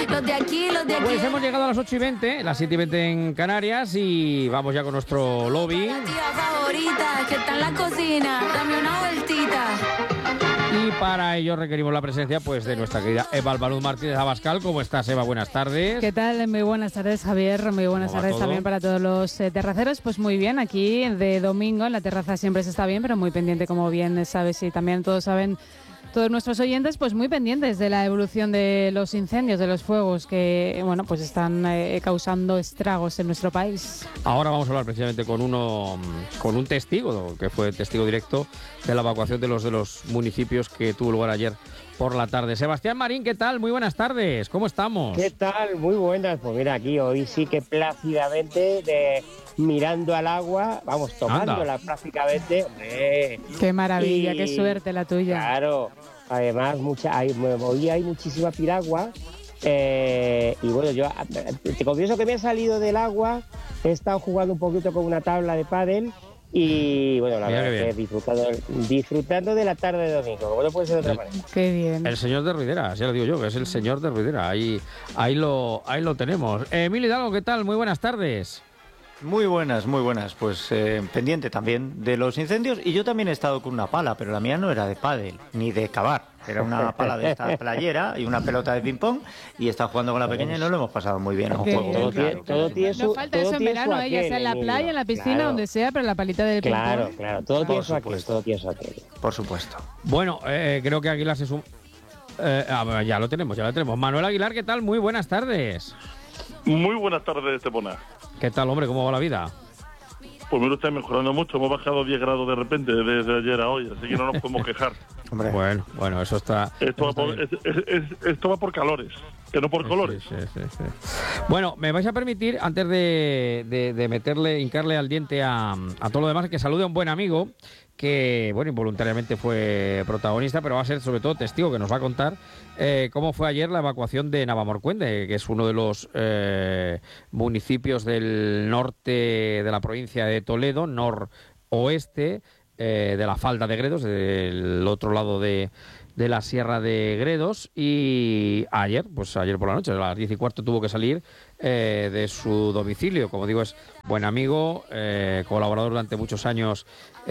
Los de aquí, los de aquí. Pues hemos llegado a las 8:20, las 7:20 en Canarias, y vamos ya con nuestro lobby. La tía favorita que está en la cocina, dame una vueltita. Y para ello requerimos la presencia pues de nuestra querida Eva Albaluz Martínez Abascal. ¿Cómo estás, Eva? Buenas tardes. ¿Qué tal? Muy buenas tardes, Javier. Muy buenas tardes también para todos los terraceros. Pues muy bien, aquí de domingo en la terraza siempre se está bien, pero muy pendiente, como bien sabes, y también todos saben, todos nuestros oyentes, pues muy pendientes de la evolución de los incendios, de los fuegos que, bueno, pues están causando estragos en nuestro país. Ahora vamos a hablar precisamente con un testigo, que fue testigo directo de la evacuación de los municipios que tuvo lugar ayer por la tarde. Sebastián Marín, ¿qué tal? Muy buenas tardes, ¿cómo estamos? ¿Qué tal? Muy buenas. Pues mira, aquí hoy sí que plácidamente, mirando al agua, vamos, tomándola prácticamente. ¡Hombre! ¡Qué maravilla, qué suerte la tuya! Claro, además hoy hay muchísima piragua. Y bueno, yo te confieso que me he salido del agua, he estado jugando un poquito con una tabla de pádel. Y bueno, la verdad es que disfrutando de la tarde de domingo, como no puede ser de otra manera. Qué bien. El señor de Ruidera, ya lo digo yo, que es el señor de Ruidera. Ahí lo tenemos. Emilio Hidalgo, ¿qué tal? Muy buenas tardes. Muy buenas. Pues pendiente también de los incendios. Y yo también he estado con una pala, pero la mía no era de pádel ni de cavar. Era una pala de esta playera y una pelota de ping-pong. Y he estado jugando con la pequeña y nos lo hemos pasado muy bien. No falta eso en verano, ya sea en la playa, en la piscina, claro, donde sea, pero la palita del ping-pong. Claro, todo tiene su aquel. Por supuesto. Bueno, creo que Aguilar se suma. Ya lo tenemos. Manuel Aguilar, ¿qué tal? Muy buenas tardes. Muy buenas tardes, Estepona. ¿Qué tal, hombre? ¿Cómo va la vida? Pues mira, está mejorando mucho. Hemos bajado 10 grados de repente desde ayer a hoy, así que no nos podemos quejar. Hombre. Bueno, eso está... Esto va por calores, que no por colores. Sí. Bueno, me vais a permitir, antes de hincarle al diente a todo lo demás, que salude a un buen amigo que, bueno, involuntariamente fue protagonista, pero va a ser sobre todo testigo, que nos va a contar cómo fue ayer la evacuación de Navamorcuende, que es uno de los municipios del norte de la provincia de Toledo, noroeste, de la falda de Gredos, del otro lado de la Sierra de Gredos. Y ayer por la noche, a las 10:15, tuvo que salir de su domicilio. Como digo, es buen amigo, colaborador durante muchos años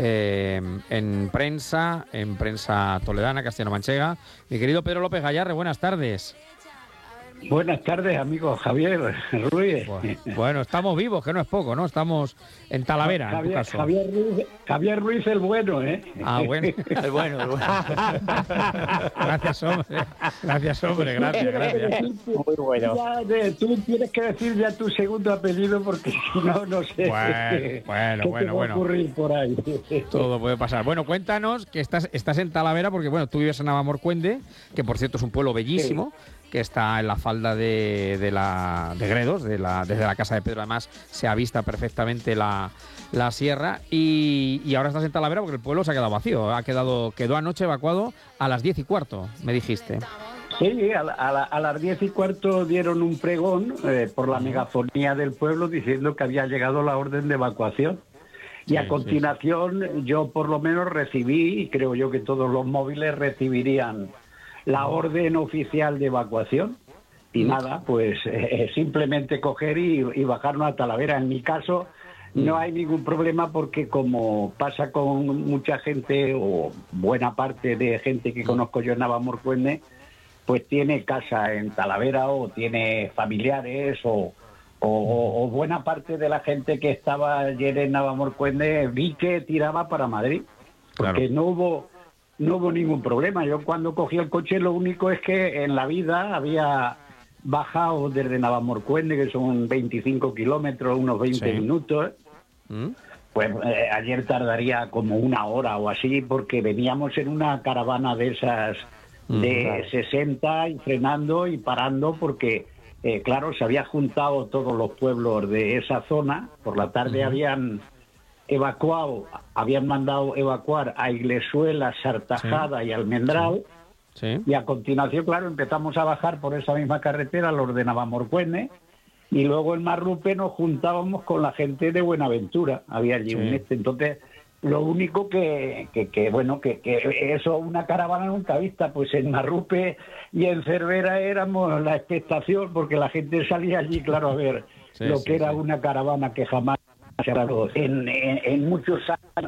en prensa toledana, castellano-manchega. Mi querido Pedro López Gallarre, buenas tardes. Buenas tardes, amigo Javier Ruiz. Bueno, estamos vivos, que no es poco, ¿no? Estamos en Talavera, en tu caso. Javier Ruiz el bueno, ¿eh? Ah, bueno. El bueno. Gracias, hombre. Gracias. Muy bueno. Tú tienes que decir ya tu segundo apellido, porque si no, no sé. Bueno. Va a ocurrir por ahí. Todo puede pasar. Bueno, cuéntanos que estás en Talavera, porque bueno, tú vives en Navamorcuende, que por cierto es un pueblo bellísimo. Sí. Que está en la falda de Gredos, desde la casa de Pedro. Además se avista perfectamente la sierra, y ahora estás en Talavera porque el pueblo se ha quedado vacío. Quedó anoche evacuado a las 10:15, me dijiste. Sí, a las 10:15 dieron un pregón por la megafonía del pueblo diciendo que había llegado la orden de evacuación. Y a continuación yo por lo menos recibí, y creo yo que todos los móviles recibirían la orden oficial de evacuación. Y nada, pues simplemente coger y bajarnos a Talavera. En mi caso no hay ningún problema, porque como pasa con mucha gente, o buena parte de gente que conozco yo en Navamorcuende, pues tiene casa en Talavera o tiene familiares, o buena parte de la gente que estaba ayer en Navamorcuende vi que tiraba para Madrid, porque claro, no hubo ningún problema. Yo cuando cogí el coche, lo único es que en la vida había bajado desde Navamorcuende, que son 25 kilómetros, unos 20 minutos. Pues ayer tardaría como una hora o así, porque veníamos en una caravana de esas de 60 y frenando y parando, porque claro, se había juntado todos los pueblos de esa zona. Por la tarde habían mandado evacuar a Iglesuela, Sartajada y Almendral. Y a continuación, claro, empezamos a bajar por esa misma carretera los de Navamorcuende, y luego en Marrupe nos juntábamos con la gente de Buenaventura. Había allí entonces Lo único que eso, una caravana nunca vista, pues en Marrupe y en Cervera éramos la expectación, porque la gente salía allí, claro, a ver que era una caravana que jamás se ha dado en muchos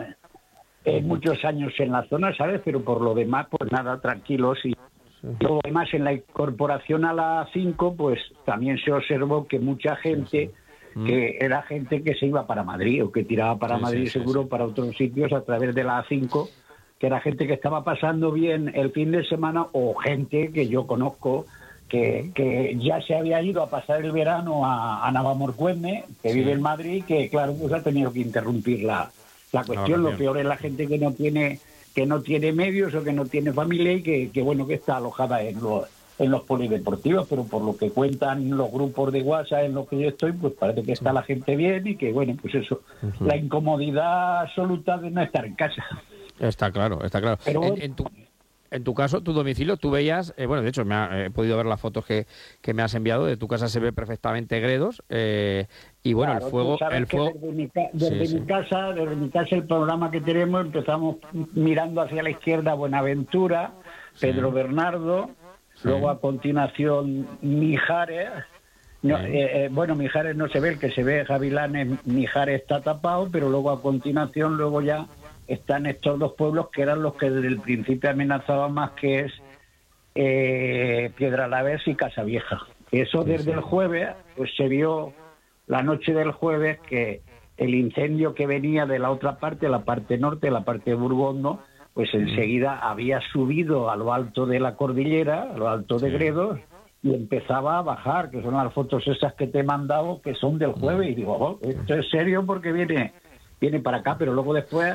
años en la zona, ¿sabes? Pero por lo demás, pues nada, tranquilos. Y lo demás, en la incorporación a la A5, pues también se observó que mucha gente, que era gente que se iba para Madrid o que tiraba para Madrid seguro para otros sitios a través de la A5, que era gente que estaba pasando bien el fin de semana, o gente que yo conozco que ya se había ido a pasar el verano a Navalmorzhuene, que vive en Madrid, que claro, pues ha tenido que interrumpir la cuestión. Lo peor es la gente que no tiene medios o que no tiene familia y que está alojada en los polideportivos, pero por lo que cuentan los grupos de WhatsApp en los que yo estoy, pues parece que está la gente bien y que pues eso, la incomodidad absoluta de no estar en casa. Está claro. Pero en tu caso, tu domicilio, tú veías, de hecho he podido ver las fotos que me has enviado, de tu casa se ve perfectamente Gredos, y bueno, claro, el fuego... Desde mi casa, el programa que tenemos, empezamos mirando hacia la izquierda Buenaventura, Pedro Bernardo, luego a continuación Mijares. Mijares no se ve, el que se ve Gavilanes, Mijares está tapado, pero luego a continuación ya están estos dos pueblos que eran los que desde el principio amenazaban más, que es Piedralavés y Casavieja. Eso desde el jueves, pues se vio la noche del jueves que el incendio que venía de la otra parte, la parte norte, la parte de Burgondo, pues enseguida había subido a lo alto de la cordillera, a lo alto de Gredos, y empezaba a bajar, que son las fotos esas que te he mandado, que son del jueves, y digo, esto es serio porque viene para acá, pero luego después...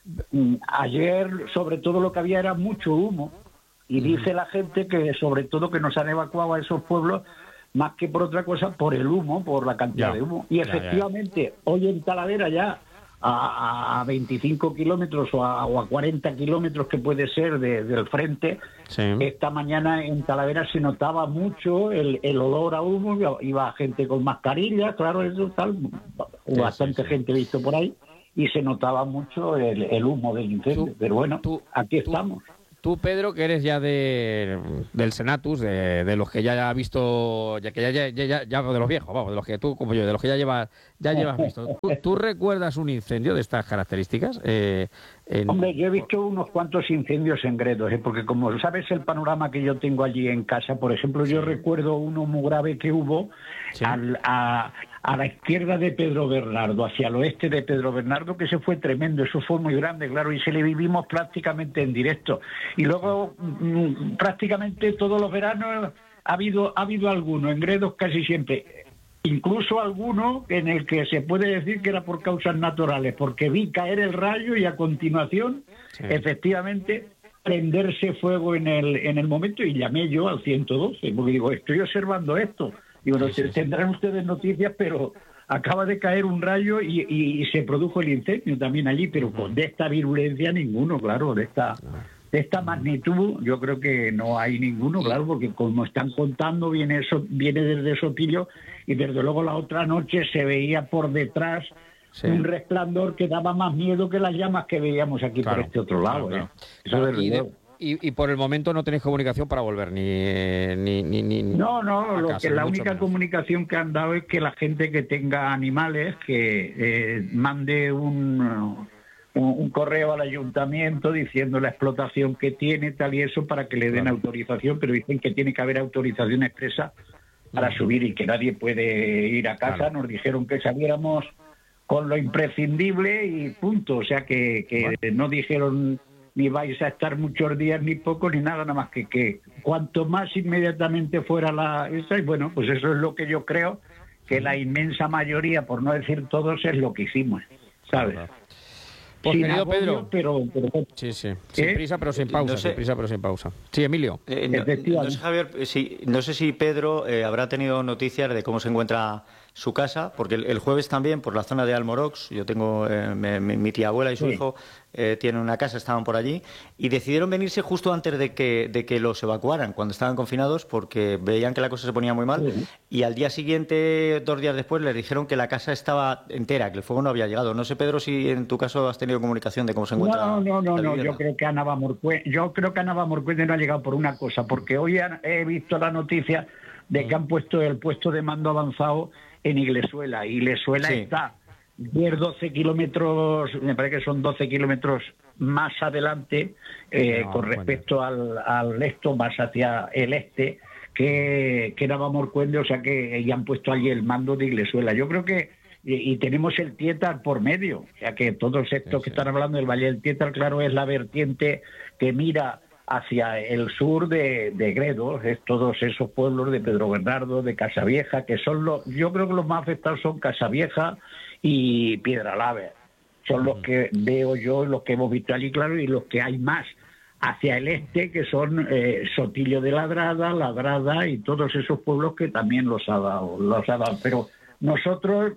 Ayer, sobre todo, lo que había era mucho humo, y dice la gente que sobre todo que nos han evacuado a esos pueblos más que por otra cosa, por el humo, por la cantidad de humo. Y efectivamente, hoy en Talavera ya a 25 kilómetros o a 40 kilómetros que puede ser del frente, esta mañana en Talavera se notaba mucho el olor a humo, iba gente con mascarillas, claro, eso tal, bastante gente visto por ahí, y se notaba mucho el humo del incendio. Pero bueno, aquí estamos. Tú, Pedro, que eres ya del Senatus, de los que ya ha visto, ya de los viejos, vamos, de los que tú, como yo, de los que ya llevas visto. ¿Tú recuerdas un incendio de estas características? Hombre, yo he visto unos cuantos incendios en Gredos, porque como sabes el panorama que yo tengo allí en casa, por ejemplo, yo recuerdo uno muy grave que hubo a la izquierda de Pedro Bernardo, hacia el oeste de Pedro Bernardo, que se fue tremendo, eso fue muy grande, claro, y se le vivimos prácticamente en directo. Y luego, prácticamente todos los veranos ha habido alguno, en Gredos casi siempre, incluso alguno en el que se puede decir que era por causas naturales, porque vi caer el rayo y a continuación, efectivamente, prenderse fuego en el momento, y llamé yo al 112, porque digo, estoy observando esto. Y bueno, tendrán ustedes noticias, pero acaba de caer un rayo y se produjo el incendio también allí, pero de esta virulencia ninguno, claro, de esta magnitud yo creo que no hay ninguno, claro, porque como están contando viene desde Sotillo, y desde luego la otra noche se veía por detrás un resplandor que daba más miedo que las llamas que veíamos aquí por este otro lado. Claro. Eso y por el momento no tenéis comunicación para volver No, la única comunicación que han dado es que la gente que tenga animales que mande un correo al ayuntamiento diciendo la explotación que tiene, tal y eso, para que le den autorización, pero dicen que tiene que haber autorización expresa para subir y que nadie puede ir a casa. Nos dijeron que saliéramos con lo imprescindible y punto, o sea que no dijeron ni vais a estar muchos días ni poco ni nada más que cuanto más inmediatamente fuera esa, y bueno, pues eso es lo que yo creo que la inmensa mayoría, por no decir todos, es lo que hicimos, ¿sabes? Pues sin querido agobio, Pedro, sí, sin prisa pero sin pausa, sin prisa pero sin pausa. Sí, Emilio. No sé, Javier, no sé si Pedro habrá tenido noticias de cómo se encuentra su casa, porque el jueves también por la zona de Almorox, yo tengo mi tía abuela y su hijo tienen una casa, estaban por allí, y decidieron venirse justo antes de que los evacuaran, cuando estaban confinados, porque veían que la cosa se ponía muy mal, y al día siguiente, 2 días después, les dijeron que la casa estaba entera, que el fuego no había llegado. No sé, Pedro, si en tu caso has tenido comunicación de cómo se encuentra. No, yo creo que Ana Morcuende no ha llegado por una cosa, porque hoy he visto la noticia de que han puesto el puesto de mando avanzado en Iglesuela, y Iglesuela está 10-12 kilómetros, me parece que son 12 kilómetros más adelante con respecto al esto, más hacia el este, que Navamorcuende, o sea que ya han puesto allí el mando de Iglesuela. Yo creo que, y tenemos el Tietar por medio, o sea que todos estos que están hablando del Valle del Tietar, claro, es la vertiente que mira hacia el sur de Gredos, es todos esos pueblos de Pedro Bernardo, de Casavieja, que son yo creo que los más afectados son Casavieja y Piedralave. Son los que veo yo, los que hemos visto allí, claro, y los que hay más hacia el este, que son Sotillo de Ladrada y todos esos pueblos que también los ha dado. Pero nosotros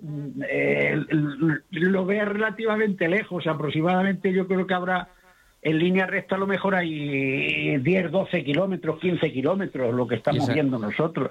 lo veo relativamente lejos, aproximadamente yo creo que habrá en línea recta a lo mejor hay 10, 12 kilómetros, 15 kilómetros, lo que estamos viendo nosotros.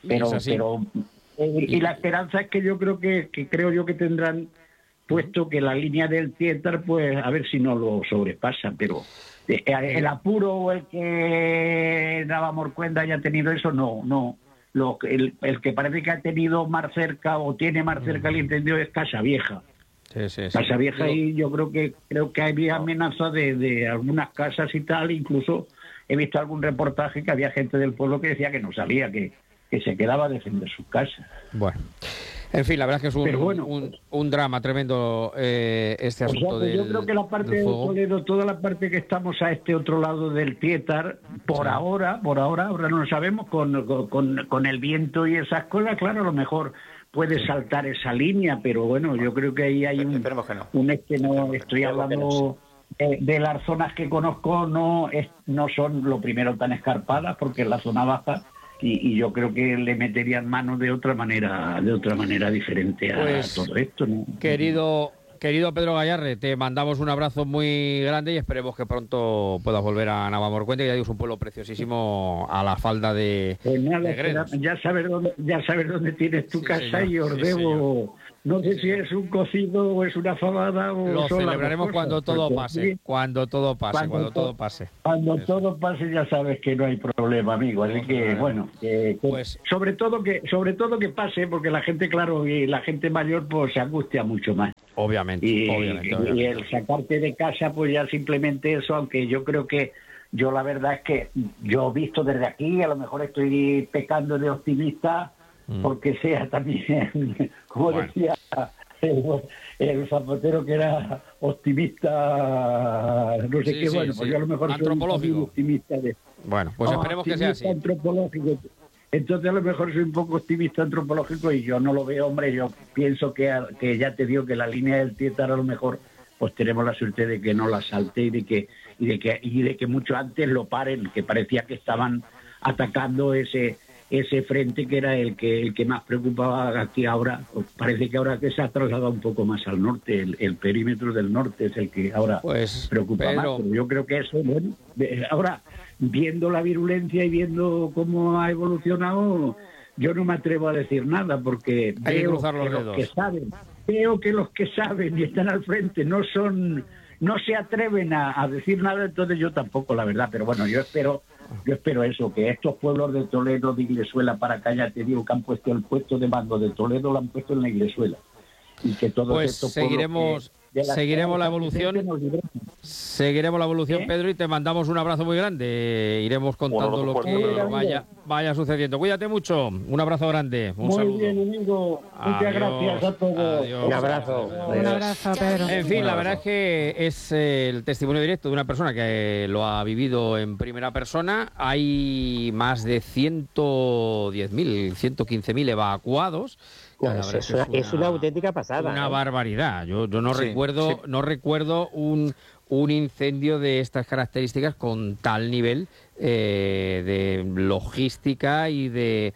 Y la esperanza es que yo creo que tendrán puesto que la línea del Tietar, pues a ver si no lo sobrepasan, pero el apuro o el que Navamorcuende haya tenido eso, no. El que parece que ha tenido más cerca o tiene más cerca el incendio es Casavieja. Sí. Casavieja, y yo creo que había amenaza de algunas casas y tal, incluso he visto algún reportaje que había gente del pueblo que decía que no salía, que se quedaba a defender sus casas. Bueno, en fin, la verdad es que es un drama tremendo este asunto del yo creo que la parte de Toledo, toda la parte que estamos a este otro lado del Tietar, por ahora no lo sabemos, con el viento y esas cosas, claro, a lo mejor puede saltar esa línea, pero bueno, yo creo que ahí hay no estoy hablando de las zonas que conozco, no son lo primero tan escarpadas, porque es la zona baja, y yo creo que le meterían mano de otra manera diferente a todo esto, ¿no? Querido Pedro Gayarre, te mandamos un abrazo muy grande y esperemos que pronto puedas volver a Navamorcuende, que ya digo, es un pueblo preciosísimo a la falda de Gredos. Ya sabes dónde tienes tu casa, y os debo... No sé si es un cocido o es una fabada o... Lo celebraremos cuando todo pase. Cuando todo pase ya sabes que no hay problema, amigo. Así que, bueno, pues, sobre todo que pase, porque la gente, claro, y la gente mayor pues se angustia mucho más. Obviamente. Y el sacarte de casa, pues ya simplemente eso, aunque yo creo que la verdad es que yo visto desde aquí, a lo mejor estoy pecando de optimista, porque sea también, como decía el zapatero, que era optimista, no sé qué, bueno, pues yo a lo mejor soy un optimista bueno, pues esperemos que sea así. Antropológico. Entonces a lo mejor soy un poco optimista antropológico y yo no lo veo, hombre. Yo pienso que ya te digo que la línea del Tietar a lo mejor pues tenemos la suerte de que no la salte y de que mucho antes lo paren, que parecía que estaban atacando ese frente que era el que más preocupaba aquí ahora. Pues parece que ahora que se ha trasladado un poco más al norte, el perímetro del norte es el que ahora preocupa más. Pero yo creo que eso, bueno, ahora viendo la virulencia y viendo cómo ha evolucionado, yo no me atrevo a decir nada, porque veo que los que saben y están al frente no se atreven a decir nada, entonces yo tampoco, la verdad. Pero bueno, yo espero eso, que estos pueblos de Toledo, de Iglesuela, para acá, ya te digo que han puesto el puesto de mando de Toledo, lo han puesto en la Iglesuela, y que todos estos seguiremos la evolución. Seguiremos la evolución, Pedro, y te mandamos un abrazo muy grande. Iremos contando lo que vaya sucediendo. Cuídate mucho. Un abrazo grande. Un saludo. Muy bien, amigo. Muchas gracias a todos. Adiós. Un abrazo. Un abrazo, Pedro. En fin, la verdad es que es el testimonio directo de una persona que lo ha vivido en primera persona. Hay más de 110.000, 115.000 evacuados. No, es una auténtica pasada. Una barbaridad. Yo no recuerdo un incendio de estas características con tal nivel de logística y de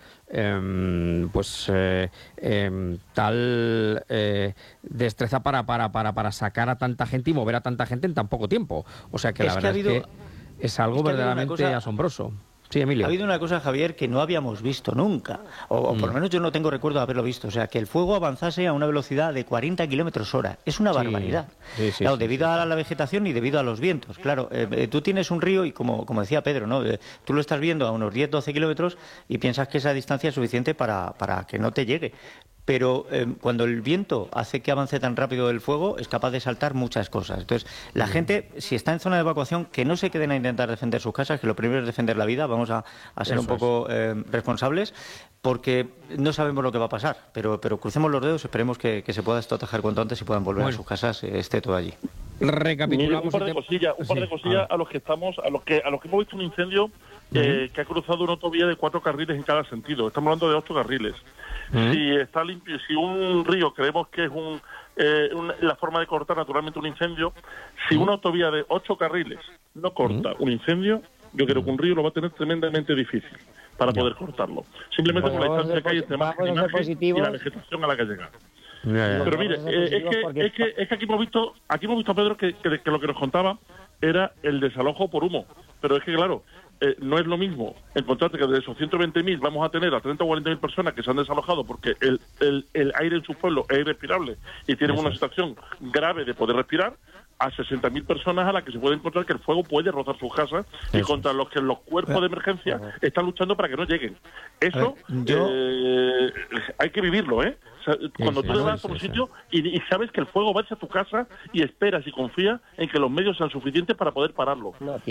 tal destreza para sacar a tanta gente y mover a tanta gente en tan poco tiempo. O sea que la verdad es que es algo verdaderamente asombroso. Sí, Emilio. Ha habido una cosa, Javier, que no habíamos visto nunca, o por lo menos yo no tengo recuerdo de haberlo visto, o sea, que el fuego avanzase a una velocidad de 40 kilómetros hora. Es una barbaridad. Claro, debido a la vegetación y debido a los vientos. Claro, tú tienes un río y, como decía Pedro, ¿no? Tú lo estás viendo a unos 10-12 kilómetros y piensas que esa distancia es suficiente para que no te llegue. Pero cuando el viento hace que avance tan rápido el fuego, es capaz de saltar muchas cosas. Entonces, la gente, si está en zona de evacuación, que no se queden a intentar defender sus casas, que lo primero es defender la vida. Vamos a ser un poco responsables, porque no sabemos lo que va a pasar. Pero crucemos los dedos, esperemos que se pueda esto atajar cuanto antes y puedan volver a sus casas, esté todo allí. Recapitulamos un par de cosillas a los que hemos visto un incendio que ha cruzado una autovía de 4 carriles en cada sentido. Estamos hablando de 8 carriles. Si está limpio, si un río creemos que es la forma de cortar naturalmente un incendio, si una autovía de 8 carriles no corta un incendio, yo creo que un río lo va a tener tremendamente difícil para poder cortarlo. Simplemente por la distancia que hay entre imagen y la vegetación a la que llega. Pero mire, es que aquí hemos visto a Pedro que lo que nos contaba era el desalojo por humo. Pero es que, claro, no es lo mismo encontrarte que de esos 120.000 vamos a tener a 30 o 40.000 personas que se han desalojado porque el aire en su pueblo es irrespirable y tienen una situación grave de poder respirar, a 60.000 personas a las que se puede encontrar que el fuego puede rozar sus casas y contra los que los cuerpos de emergencia están luchando para que no lleguen. Eso hay que vivirlo, ¿eh? O sea, cuando tú te vas a un sitio y sabes que el fuego va hacia tu casa y esperas y confías en que los medios sean suficientes para poder pararlo.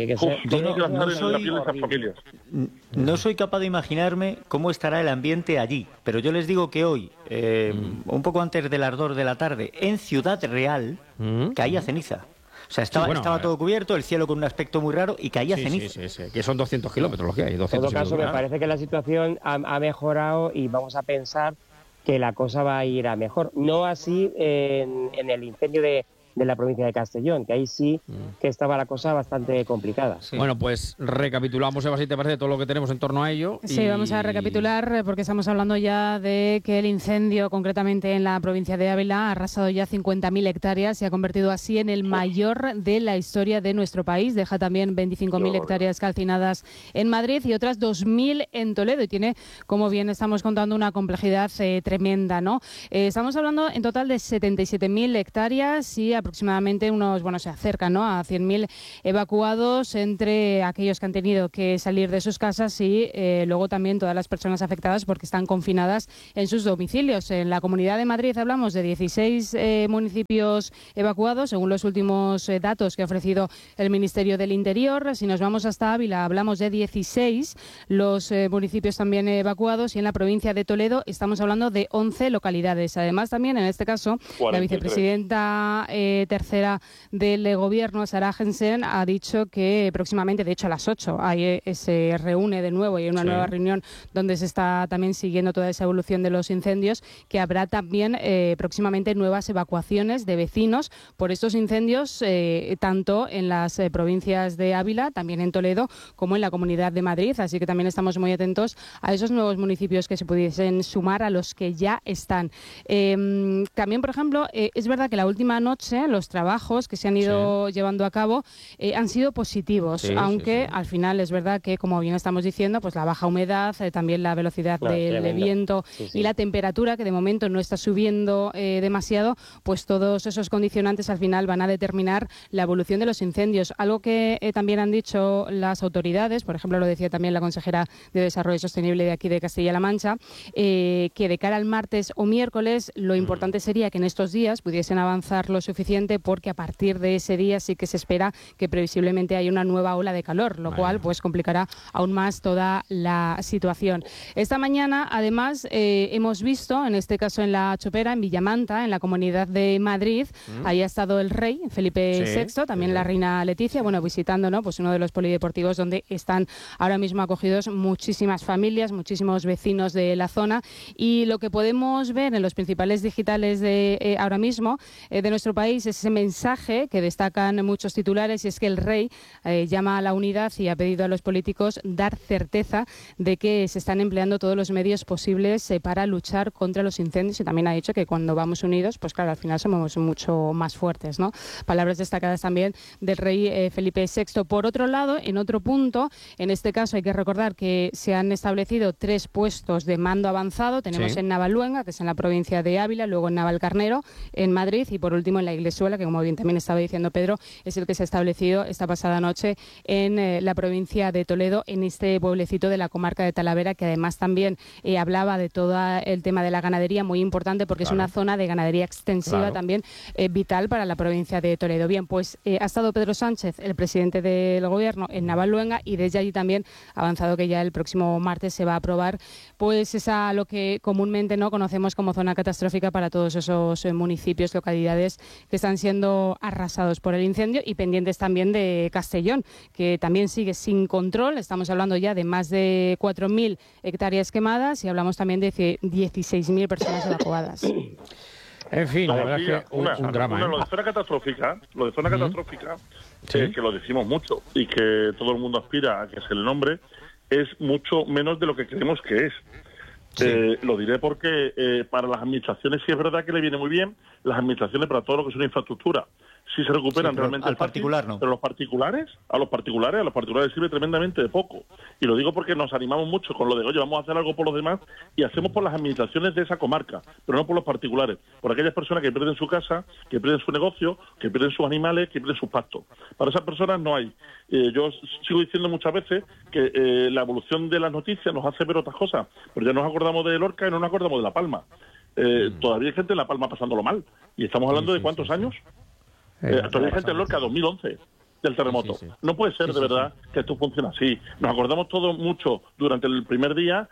No soy capaz de imaginarme cómo estará el ambiente allí, pero yo les digo que hoy, un poco antes del ardor de la tarde, en Ciudad Real, caía ceniza. O sea, estaba todo cubierto, el cielo con un aspecto muy raro y caía ceniza. Sí, que son 200 kilómetros los que hay. En todo caso, me parece que la situación ha mejorado y vamos a pensar que la cosa va a ir a mejor. No así en el incendio de la provincia de Castellón, que ahí sí que estaba la cosa bastante complicada. Sí. Bueno, pues recapitulamos, Eva, si te parece, todo lo que tenemos en torno a ello. Sí, vamos a recapitular, porque estamos hablando ya de que el incendio, concretamente en la provincia de Ávila, ha arrasado ya 50.000 hectáreas y ha convertido así en el mayor de la historia de nuestro país. Deja también 25.000 hectáreas calcinadas en Madrid y otras 2.000 en Toledo. Y tiene, como bien estamos contando, una complejidad tremenda, ¿no? Estamos hablando en total de 77.000 hectáreas y aproximadamente se acercan, ¿no?, a 100.000 evacuados entre aquellos que han tenido que salir de sus casas y luego también todas las personas afectadas porque están confinadas en sus domicilios. En la Comunidad de Madrid hablamos de 16 municipios evacuados, según los últimos datos que ha ofrecido el Ministerio del Interior. Si nos vamos hasta Ávila, hablamos de 16 los municipios también evacuados, y en la provincia de Toledo estamos hablando de 11 localidades. Además, también en este caso, 43. La vicepresidenta tercera del Gobierno, Sara Jensen, ha dicho que próximamente, de hecho a las 8, se reúne de nuevo y hay una nueva reunión donde se está también siguiendo toda esa evolución de los incendios, que habrá también próximamente nuevas evacuaciones de vecinos por estos incendios, tanto en las provincias de Ávila, también en Toledo, como en la Comunidad de Madrid. Así que también estamos muy atentos a esos nuevos municipios que se pudiesen sumar a los que ya están. También, por ejemplo, es verdad que la última noche los trabajos que se han ido llevando a cabo han sido positivos, aunque al final es verdad que, como bien estamos diciendo, pues la baja humedad, también la velocidad del viento y la temperatura, que de momento no está subiendo demasiado, pues todos esos condicionantes al final van a determinar la evolución de los incendios. Algo que también han dicho las autoridades, por ejemplo, lo decía también la consejera de Desarrollo Sostenible de aquí de Castilla-La Mancha, que de cara al martes o miércoles lo importante sería que en estos días pudiesen avanzar lo suficiente, porque a partir de ese día sí que se espera que previsiblemente haya una nueva ola de calor, lo cual pues complicará aún más toda la situación. Esta mañana, además, hemos visto, en este caso en La Chopera, en Villamanta, en la Comunidad de Madrid, ahí ha estado el rey Felipe VI, también la reina Leticia, visitando, ¿no?, pues uno de los polideportivos donde están ahora mismo acogidos muchísimas familias, muchísimos vecinos de la zona, y lo que podemos ver en los principales digitales de ahora mismo de nuestro país Reis, ese mensaje que destacan muchos titulares, y es que el rey llama a la unidad y ha pedido a los políticos dar certeza de que se están empleando todos los medios posibles para luchar contra los incendios, y también ha dicho que cuando vamos unidos, pues claro, al final somos mucho más fuertes, ¿no? Palabras destacadas también del rey Felipe VI. Por otro lado, en otro punto, en este caso hay que recordar que se han establecido 3 puestos de mando avanzado. Tenemos en Navaluenga, que es en la provincia de Ávila, luego en Navalcarnero, en Madrid, y por último en la Iglesuela, que como bien también estaba diciendo Pedro, es el que se ha establecido esta pasada noche en la provincia de Toledo, en este pueblecito de la comarca de Talavera, que además también hablaba de todo el tema de la ganadería, muy importante porque es una zona de ganadería extensiva también vital para la provincia de Toledo. Bien, pues ha estado Pedro Sánchez, el presidente del gobierno, en Navaluenga, y desde allí también ha avanzado que ya el próximo martes se va a aprobar pues esa, lo que comúnmente no conocemos como zona catastrófica para todos esos municipios, localidades que están siendo arrasados por el incendio, y pendientes también de Castellón, que también sigue sin control. Estamos hablando ya de más de 4.000 hectáreas quemadas y hablamos también de 16.000 personas evacuadas. En fin, la verdad es que un drama. Lo de zona catastrófica, que lo decimos mucho y que todo el mundo aspira a que se le nombre, es mucho menos de lo que creemos que es. Lo diré porque para las administraciones sí es verdad que le viene muy bien, las administraciones para todo lo que es una infraestructura. Si se recuperan realmente al particular no. Pero a los particulares sirve tremendamente de poco. Y lo digo porque nos animamos mucho con lo de, oye, vamos a hacer algo por los demás, y hacemos por las administraciones de esa comarca, pero no por los particulares, por aquellas personas que pierden su casa, que pierden su negocio, que pierden sus animales, que pierden sus pastos. Para esas personas no hay. Yo sigo diciendo muchas veces que la evolución de las noticias nos hace ver otras cosas, pero ya nos acordamos de Lorca y no nos acordamos de La Palma. Todavía hay gente en La Palma pasándolo mal, y estamos hablando de ¿cuántos años? Todavía hay gente en Lorca, 2011, del terremoto. No puede ser, de verdad, que esto funcione así. Nos acordamos todos mucho durante el primer día,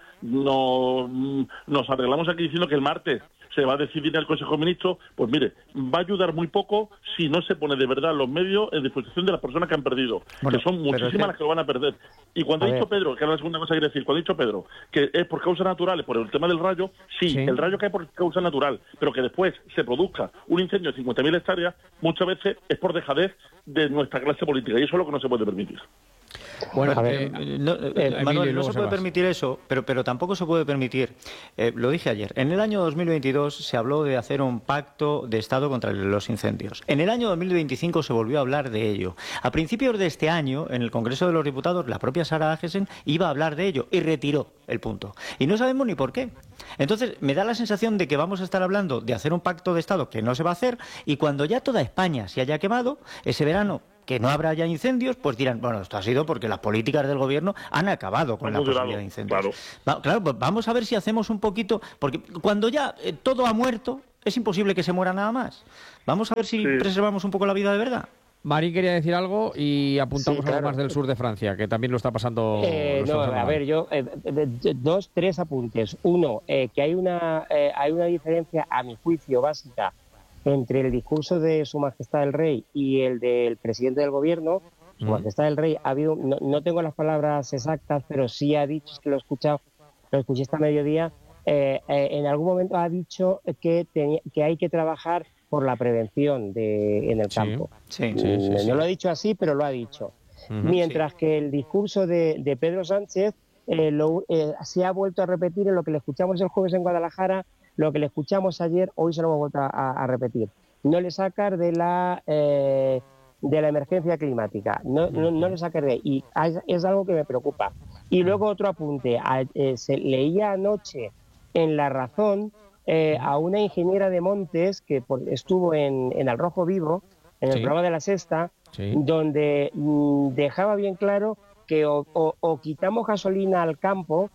nos arreglamos aquí diciendo que el martes se va a decidir en el Consejo de Ministros. Pues mire, va a ayudar muy poco si no se pone de verdad los medios en disposición de las personas que han perdido, que son muchísimas las que lo van a perder. Y cuando ha dicho Pedro, que era la segunda cosa que quiero decir, cuando ha dicho Pedro que es por causas naturales, por el tema del rayo, sí, el rayo cae por causa natural, pero que después se produzca un incendio de 50.000 hectáreas, muchas veces es por dejadez de nuestra clase política, y eso es lo que no se puede permitir. Bueno, Manuel, no se puede permitir eso, pero tampoco se puede permitir, lo dije ayer, en el año 2022 se habló de hacer un pacto de Estado contra los incendios. En el año 2025 se volvió a hablar de ello. A principios de este año, en el Congreso de los Diputados, la propia Sara Agesen iba a hablar de ello y retiró el punto. Y no sabemos ni por qué. Entonces, me da la sensación de que vamos a estar hablando de hacer un pacto de Estado que no se va a hacer, y cuando ya toda España se haya quemado, ese verano, que no habrá ya incendios, pues dirán, bueno, esto ha sido porque las políticas del gobierno han acabado con la posibilidad de incendios. Claro, pues vamos a ver si hacemos un poquito, porque cuando ya todo ha muerto, es imposible que se muera nada más. Vamos a ver si preservamos un poco la vida de verdad. Marín quería decir algo y apuntamos algo más del sur de Francia, que también lo está pasando. Yo 3 apuntes. Uno, que hay una diferencia, a mi juicio, básica entre el discurso de Su Majestad el Rey y el del presidente del gobierno. Su Majestad el Rey ha habido, no tengo las palabras exactas, pero sí ha dicho, es que lo escuché esta mediodía, en algún momento ha dicho que hay que trabajar por la prevención en el campo. No lo ha dicho así, pero lo ha dicho. Mientras que el discurso de Pedro Sánchez se ha vuelto a repetir en lo que le escuchamos el jueves en Guadalajara, lo que le escuchamos ayer, hoy se lo hemos vuelto a repetir. No le sacar de la emergencia climática, no le sacar de ahí. Y es algo que me preocupa. Y luego otro apunte, leía anoche en La Razón a una ingeniera de montes que estuvo en Al Rojo Vivo, en el programa de La Sexta, donde dejaba bien claro que o quitamos gasolina al campo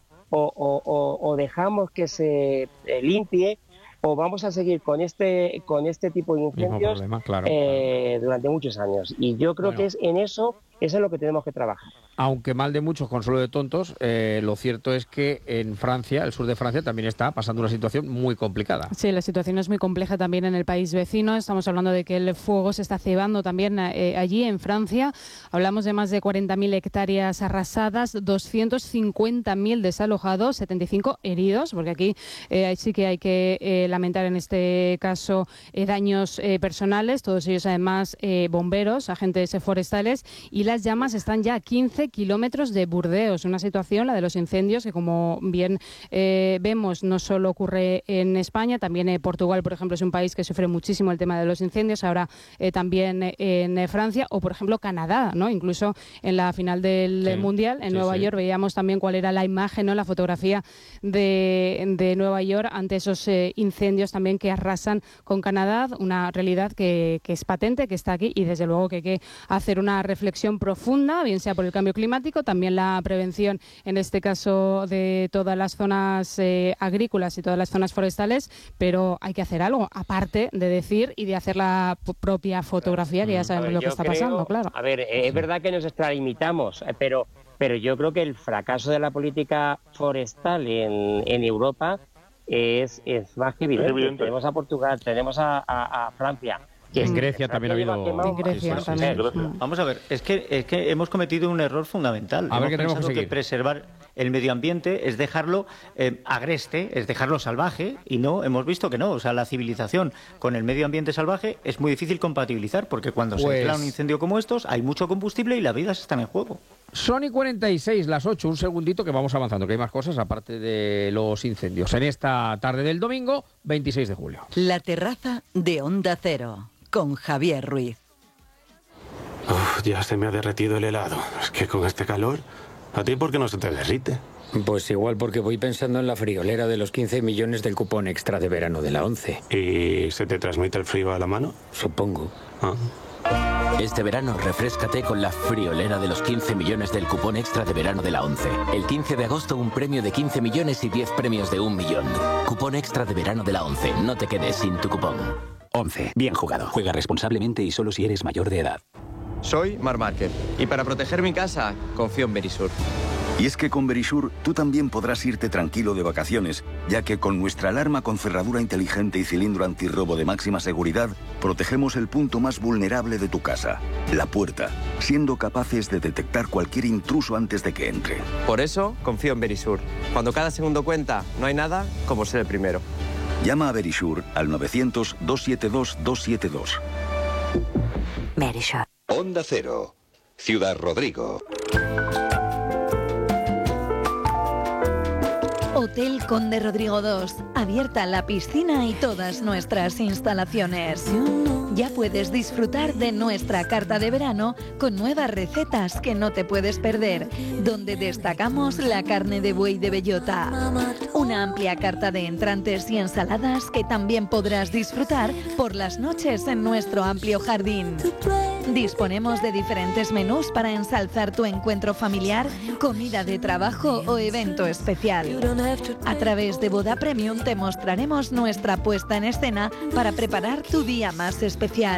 o dejamos que se limpie, o vamos a seguir con este tipo de incendios durante muchos años. Y yo creo que es en eso es en lo que tenemos que trabajar. aunque mal de muchos, consuelo de tontos, lo cierto es que en Francia, el sur de Francia, también está pasando una situación muy complicada. Sí, la situación es muy compleja también en el país vecino. Estamos hablando de que el fuego se está cebando también allí en Francia. Hablamos de más de 40.000 hectáreas arrasadas, 250.000 desalojados, 75 heridos, porque aquí sí que hay que lamentar en este caso daños personales, todos ellos además bomberos, agentes forestales, y las llamas están ya a 15 kilómetros de Burdeos. Una situación, la de los incendios, que como bien vemos no solo ocurre en España, también Portugal, por ejemplo, es un país que sufre muchísimo el tema de los incendios, ahora también en Francia, o por ejemplo Canadá, ¿no? Incluso en la final del Mundial en Nueva York veíamos también cuál era la imagen, ¿no? La fotografía de Nueva York ante esos incendios también que arrasan con Canadá, una realidad que es patente, que está aquí, y desde luego que hay que hacer una reflexión profunda, bien sea por el cambio climático, también la prevención, en este caso, de todas las zonas agrícolas y todas las zonas forestales, pero hay que hacer algo, aparte de decir y de hacer la propia fotografía, que ya sabemos lo que está pasando, claro. A ver, es verdad que nos extralimitamos, pero yo creo que el fracaso de la política forestal en Europa es más que evidente. Tenemos a Portugal, tenemos a Francia. En Grecia también ha habido... En Grecia también. Vamos a ver, es que hemos cometido un error fundamental. A ver, hemos pensado que preservar el medio ambiente es dejarlo agreste, es dejarlo salvaje, y no, hemos visto que no. O sea, la civilización con el medio ambiente salvaje es muy difícil compatibilizar, porque cuando se declara un incendio como estos, hay mucho combustible y las vidas están en juego. Son y 46, las 8, un segundito que vamos avanzando, que hay más cosas aparte de los incendios. En esta tarde del domingo, 26 de julio. La terraza de Onda Cero, con Javier Ruiz. Ya se me ha derretido el helado. Es que con este calor, ¿a ti por qué no se te derrite? Pues igual porque voy pensando en la friolera de los 15 millones del cupón extra de verano de la 11. ¿Y se te transmite el frío a la mano? Supongo. Este verano refréscate con la friolera de los 15 millones del cupón extra de verano de la 11. El 15 de agosto un premio de 15 millones y 10 premios de 1 millón. Cupón extra de verano de la 11. No te quedes sin tu cupón. 11. Bien jugado. Juega responsablemente y solo si eres mayor de edad. Soy Marc Márquez y para proteger mi casa confío en Verisur. Y es que con Verisur tú también podrás irte tranquilo de vacaciones, ya que con nuestra alarma con cerradura inteligente y cilindro antirrobo de máxima seguridad, protegemos el punto más vulnerable de tu casa, la puerta, siendo capaces de detectar cualquier intruso antes de que entre. Por eso confío en Verisur. Cuando cada segundo cuenta, no hay nada como ser el primero. Llama a Verisur al 900-272-272. Verisur. Onda Cero, Ciudad Rodrigo. Hotel Conde Rodrigo II, abierta la piscina y todas nuestras instalaciones. Ya puedes disfrutar de nuestra carta de verano con nuevas recetas que no te puedes perder, donde destacamos la carne de buey de bellota. Una amplia carta de entrantes y ensaladas que también podrás disfrutar por las noches en nuestro amplio jardín. Disponemos de diferentes menús para ensalzar tu encuentro familiar, comida de trabajo o evento especial. A través de Boda Premium te mostraremos nuestra puesta en escena para preparar tu día más especial.